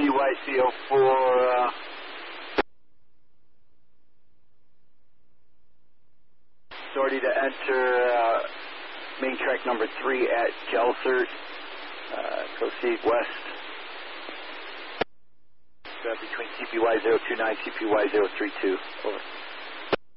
CPYCO4, authority to enter main track number 3 at Gelsert. Proceed west. Between CPY029, CPY032. Over.